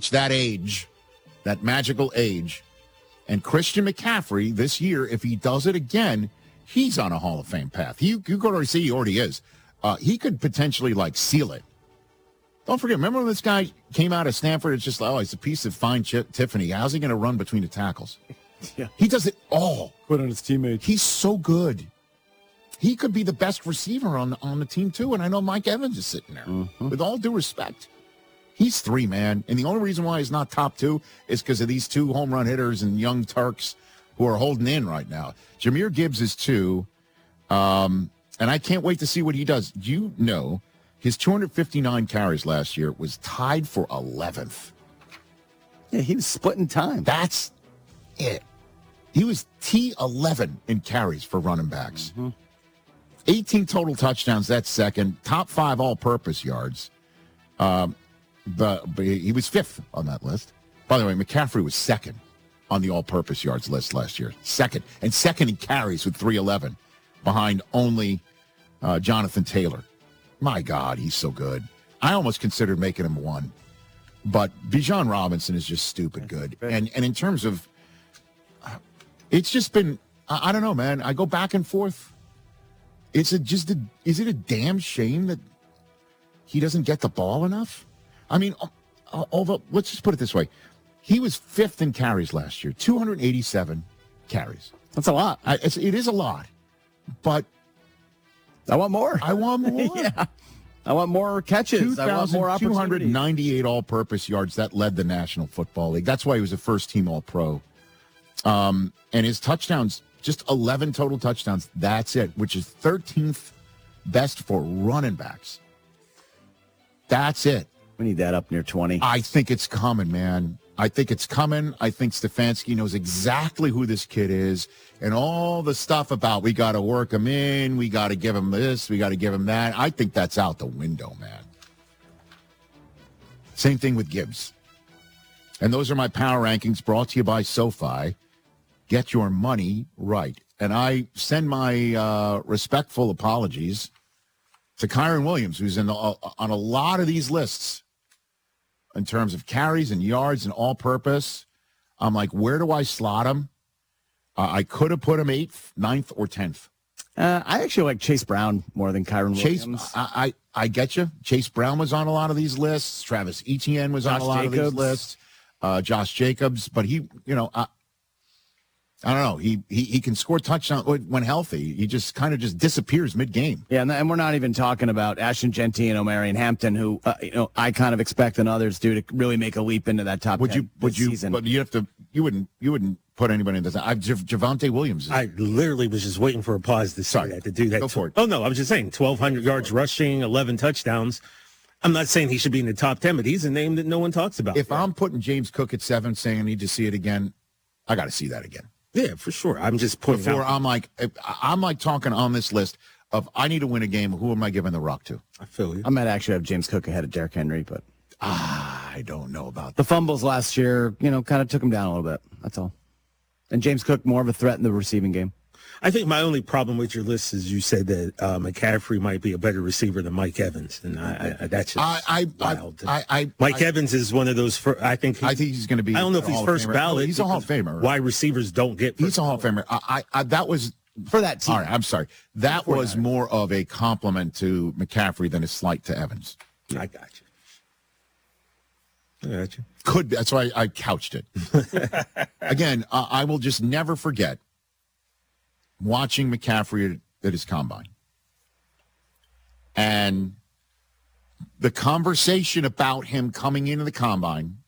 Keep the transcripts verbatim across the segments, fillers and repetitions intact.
reach that age, that magical age. And Christian McCaffrey this year, if he does it again, he's on a Hall of Fame path. He, you go to see, he already is. Uh, he could potentially, like, seal it. Don't forget, remember when this guy came out of Stanford? It's just, oh, he's a piece of fine ch- Tiffany. How's he going to run between the tackles? Yeah. He does it all. Put on his teammates. He's so good. He could be the best receiver on, on the team, too. And I know Mike Evans is sitting there. Mm-hmm. With all due respect, he's three, man. And the only reason why he's not top two is because of these two home run hitters and young Turks who are holding in right now. Jahmyr Gibbs is two. Um, and I can't wait to see what he does. Do you know his two hundred fifty-nine carries last year was tied for eleventh? Yeah, he was splitting time. That's it. He was T eleven in carries for running backs. Mm-hmm. eighteen total touchdowns, that's second. Top five all-purpose yards. Um, but, but he was fifth on that list. By the way, McCaffrey was second on the all-purpose yards list last year. Second. And second in carries with three eleven, behind only uh, Jonathan Taylor. My God, he's so good. I almost considered making him one. But Bijan Robinson is just stupid good. And and in terms of, uh, it's just been, I, I don't know, man. I go back and forth. It's a, just a, is it a damn shame that he doesn't get the ball enough? I mean, uh, although, let's just put it this way. He was fifth in carries last year, two hundred eighty-seven carries. That's a lot. I, it's, it is a lot. But I want more. I want more. Yeah. I want more catches. I want more opportunities. two thousand two hundred ninety-eight all-purpose yards. That led the National Football League. That's why he was a first-team All-Pro. Um, and his touchdowns, just eleven total touchdowns. That's it, which is thirteenth best for running backs. That's it. We need that up near twenty. I think it's coming, man. I think it's coming. I think Stefanski knows exactly who this kid is, and all the stuff about we got to work him in, we got to give him this, we got to give him that. I think that's out the window, man. Same thing with Gibbs. And those are my power rankings brought to you by SoFi. Get your money right. And I send my uh, respectful apologies to Kyron Williams, who's in the, uh, on a lot of these lists. In terms of carries and yards and all-purpose, I'm like, where do I slot him? Uh, I could have put him eighth, ninth, or tenth. Uh, I actually like Chase Brown more than Kyron Chase, Williams. I, I I get you. Chase Brown was on a lot of these lists. Travis Etienne was Josh on a lot Jacobs. of these lists. Uh, Josh Jacobs, but he, you know, I, I don't know. He, he he can score touchdowns when healthy. He just kind of just disappears mid-game. Yeah, and, and we're not even talking about Ashton Genty and Omarion Hampton, who uh, you know I kind of expect and others do to really make a leap into that top. Would ten you? Would this you? Season. But you have to. You wouldn't. You wouldn't put anybody in this. I Jav- Javonte Williams. Is, I literally was just waiting for a pause to say Sorry. that to do that. Go for it. Oh no, I was just saying, twelve hundred yards rushing, eleven touchdowns. I'm not saying he should be in the top ten, but he's a name that no one talks about. if I'm putting James Cook at seven, saying I need to see it again, I got to see that again. Yeah, for sure. I'm just pointing Before out. I'm like, I'm like talking on this list of I need to win a game. Who am I giving the rock to? I feel you. I might actually have James Cook ahead of Derrick Henry, but Ah, I don't know about the that. fumbles last year, you know, kind of took him down a little bit. That's all. And James Cook more of a threat in the receiving game. I think my only problem with your list is you said that uh, McCaffrey might be a better receiver than Mike Evans, and I, I, that's just I, I, wild. I, I, Mike I, Evans is one of those. Fir- I think. He, I think he's going to be. I don't know if a he's Hall of first Famer. ballot. No, he's a Hall of because Famer. Why receivers don't get? He's First a Hall of Famer. I, I, I that was For that team. all right. I'm sorry. That was more of a compliment to McCaffrey than a slight to Evans. I got you. I got you. Could be. That's why I couched it. Again, uh, I will just never forget watching McCaffrey at, at his combine. And the conversation about him coming into the combine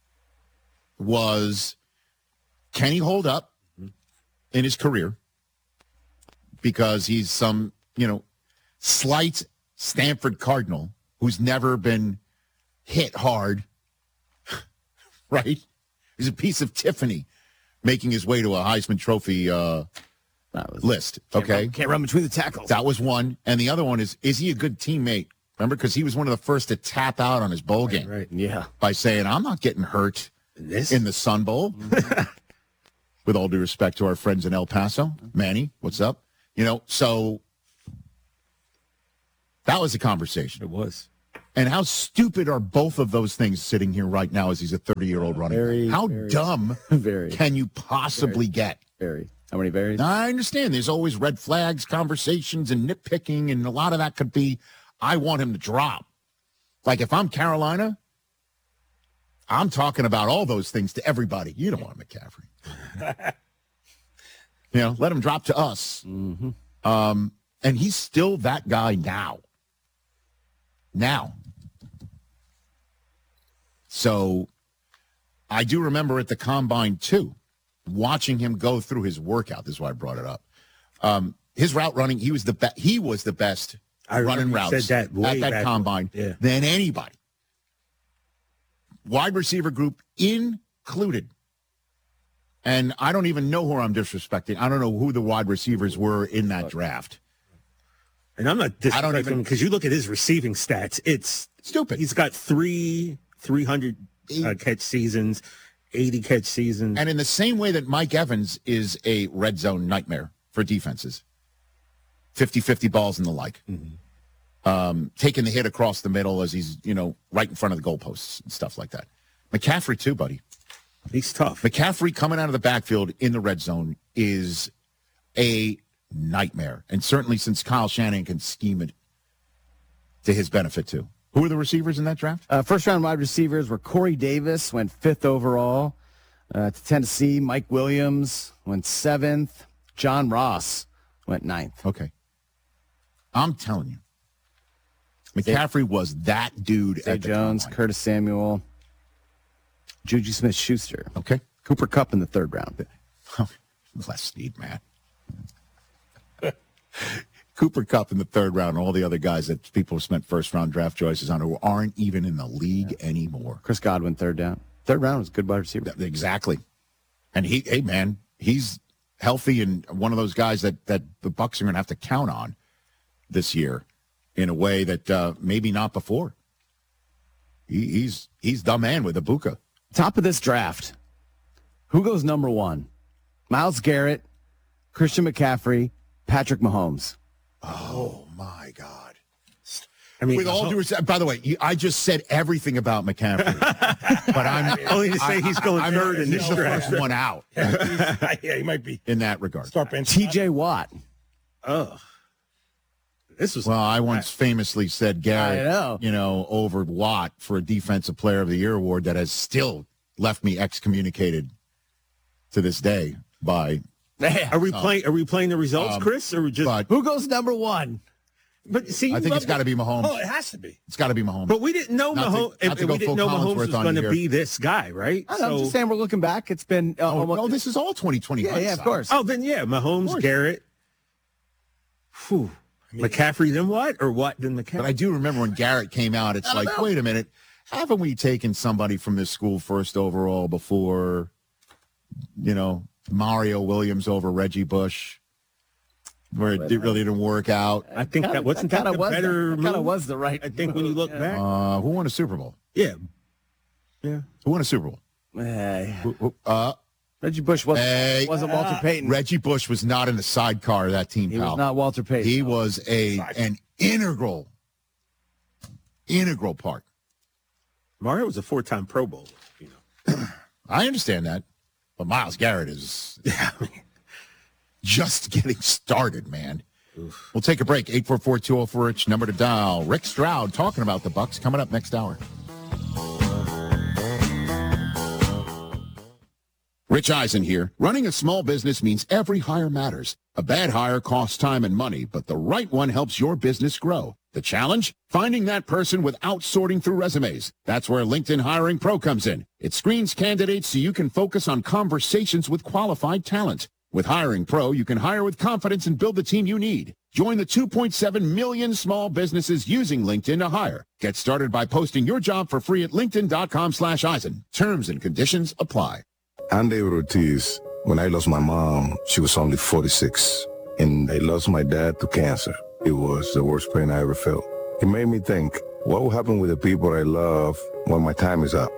was, can he hold up in his career? Because he's some, you know, slight Stanford Cardinal who's never been hit hard, right? He's a piece of Tiffany making his way to a Heisman Trophy uh, That was, list, can't okay? Run, can't run between the tackles. That was one. And the other one is, is he a good teammate? Remember, because he was one of the first to tap out on his bowl game Right. Yeah. by saying, I'm not getting hurt This in the Sun Bowl. With all due respect to our friends in El Paso. Manny, what's up? You know, so that was the conversation. it was. And how stupid are both of those things sitting here right now as he's a thirty-year-old running Very, back? How very, dumb very. can you possibly get? Very. How many varies? I understand there's always red flags, conversations, and nitpicking, and a lot of that could be, I want him to drop. Like if I'm Carolina, I'm talking about all those things to everybody. You don't want McCaffrey. You know, let him drop to us. Mm-hmm. Um, and he's still that guy now. Now. So I do remember at the Combine, too, watching him go through his workout. This is why I brought it up. Um, his route running, he was the best. He was the best I running remember you routes said that way at that back Combine when- yeah. than anybody. Wide receiver group included. And I don't even know who I'm disrespecting. I don't know who the wide receivers were in that draft. And I'm not I don't disrespecting even- him because you look at his receiving stats. It's Stupid. He's got three three hundred uh, catch seasons, eighty catch seasons. And in the same way that Mike Evans is a red zone nightmare for defenses, fifty-fifty balls and the like, mm-hmm. um, taking the hit across the middle as he's, you know, right in front of the goalposts and stuff like that. McCaffrey, too, buddy. He's tough. McCaffrey coming out of the backfield in the red zone is a nightmare. And certainly since Kyle Shanahan can scheme it to his benefit, too. Who are the receivers in that draft? Uh, first round wide receivers were Corey Davis, went fifth overall uh, to Tennessee. Mike Williams went seventh. John Ross went ninth. Okay. I'm telling you. McCaffrey was that dude Zay at the Jones, combine. Curtis Samuel, Juju Smith-Schuster. Okay. Cooper Kupp in the third round. Les Snead, man. Cooper Kupp in the third round, and all the other guys that people have spent first-round draft choices on who aren't even in the league yeah. anymore. Chris Godwin, third down. Third round was a good wide receiver. Exactly. And he, hey, man, he's healthy and one of those guys that, that the Bucs are going to have to count on this year in a way that uh, maybe not before. He, he's he's the man with Ibuka. Top of this draft, who goes number one? Myles Garrett, Christian McCaffrey, Patrick Mahomes. Oh, my God. I mean, with all due respect, by the way, I just said everything about McCaffrey, but I'm only to say he's going I, third in he's this the draft. first one out Yeah, he might be. in that regard. Start bench. T J Watt. Oh, this was Well, I once famously said Garrett, I know. you know, over Watt for a Defensive Player of the Year award that has still left me excommunicated to this day by. Are we playing? Are we playing the results, Um, Chris, or just? But Who goes number one? But see, I you think love it's got to be Mahomes. Oh, it has to be. It's got to be Mahomes. But we didn't know Not to- Mahomes. not to and go we didn't full know Mahomes Collinsworth was on going you to here. be this guy, right? I know, I'm just saying we're looking back. It's been uh, oh, almost. no, this is all twenty twenty. yeah, yeah, of course. Oh, then yeah, Mahomes, course. Garrett, Whew. McCaffrey, then what? Or what? Then McCaffrey. But I do remember when Garrett came out, it's like, wait a minute. Haven't we taken somebody from this school first overall before, you know, Mario Williams over Reggie Bush, where it did- really didn't work out? I think that wasn't that, kind of the was better Kind of move? was the right. I think when you look move, back, Uh, who won a Super Bowl? yeah, yeah. Who won a Super Bowl? yeah. Who- who- Uh, Reggie Bush wasn't, Hey. wasn't Walter Payton. Reggie Bush was not in the sidecar of that team, he pal. was not Walter Payton. He was a an integral, integral part. Mario was a four-time Pro Bowler. You know, I understand that, but Myles Garrett is just getting started, man. Oof. We'll take a break. eight four four, two oh four, Rich, number to dial. Rick Stroud talking about the Bucs coming up next hour. Rich Eisen here. Running a small business means every hire matters. A bad hire costs time and money, but the right one helps your business grow. The challenge? Finding that person without sorting through resumes. That's where LinkedIn Hiring Pro comes in. It screens candidates so you can focus on conversations with qualified talent. With Hiring Pro, you can hire with confidence and build the team you need. Join the two point seven million small businesses using LinkedIn to hire. Get started by posting your job for free at linkedin.com slash Eisen. Terms and conditions apply. I'm David Ortiz. When I lost my mom, she was only forty-six, and I lost my dad to cancer. It was the worst pain I ever felt. It made me think, what will happen with the people I love when my time is up?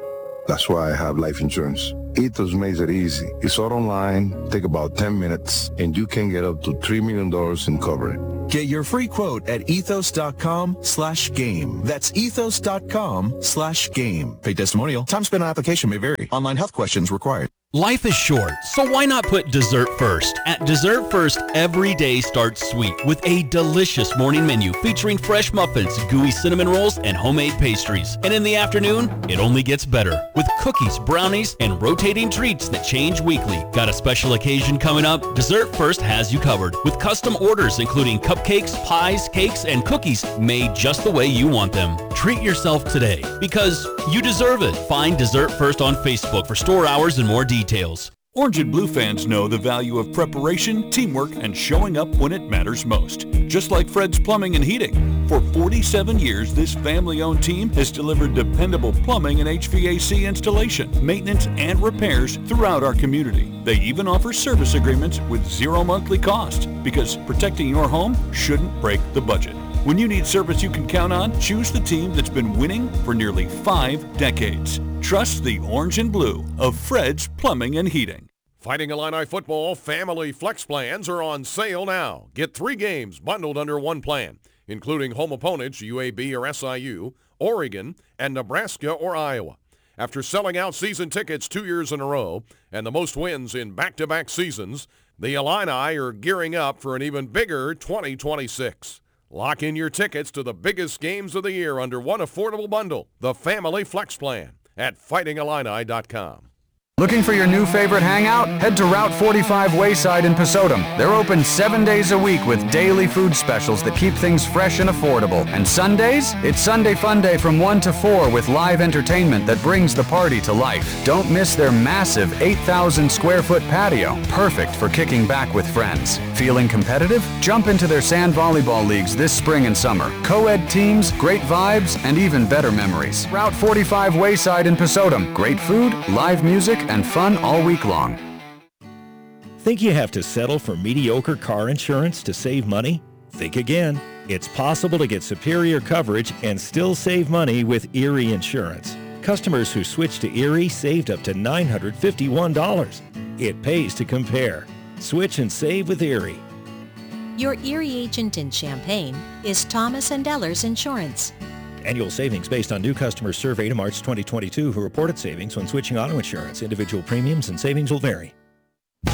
That's why I have life insurance. Ethos makes it easy. It's all online, take about ten minutes, and you can get up to three million dollars in coverage. Get your free quote at ethos.com slash game. That's ethos.com slash game. Pay testimonial. Time spent on application may vary. Online health questions required. Life is short, so why not put dessert first? At Dessert First, every day starts sweet with a delicious morning menu featuring fresh muffins, gooey cinnamon rolls, and homemade pastries. And in the afternoon, it only gets better with cookies, brownies, and rotating treats that change weekly. Got a special occasion coming up? Dessert First has you covered with custom orders including cupcakes, pies, cakes, and cookies made just the way you want them. Treat yourself today because you deserve it. Find Dessert First on Facebook for store hours and more details. Orange and Blue fans know the value of preparation, teamwork, and showing up when it matters most. Just like Fred's Plumbing and Heating. For forty-seven years, this family-owned team has delivered dependable plumbing and H V A C installation, maintenance, and repairs throughout our community. They even offer service agreements with zero monthly cost because protecting your home shouldn't break the budget. When you need service you can count on, choose the team that's been winning for nearly five decades. Trust the Orange and Blue of Fred's Plumbing and Heating. Fighting Illini football family flex plans are on sale now. Get three games bundled under one plan, including home opponents U A B or S I U, Oregon, and Nebraska or Iowa. After selling out season tickets two years in a row and the most wins in back-to-back seasons, the Illini are gearing up for an even bigger twenty twenty-six. Lock in your tickets to the biggest games of the year under one affordable bundle, the Family Flex Plan, at fighting illini dot com. Looking for your new favorite hangout? Head to Route forty-five Wayside in Pasodum. They're open seven days a week with daily food specials that keep things fresh and affordable. And Sundays? It's Sunday Fun Day from one to four with live entertainment that brings the party to life. Don't miss their massive eight thousand square foot patio, perfect for kicking back with friends. Feeling competitive? Jump into their sand volleyball leagues this spring and summer. Co-ed teams, great vibes, and even better memories. Route forty-five Wayside in Pasodum. Great food, live music, and fun all week long. Think you have to settle for mediocre car insurance to save money? Think again. It's possible to get superior coverage and still save money with Erie Insurance. Customers who switched to Erie saved up to nine hundred fifty-one dollars. It pays to compare. Switch and save with Erie. Your Erie agent in Champaign is Thomas and Ellers Insurance. Annual savings based on new customers surveyed in March twenty twenty-two who reported savings when switching auto insurance. Individual premiums and savings will vary.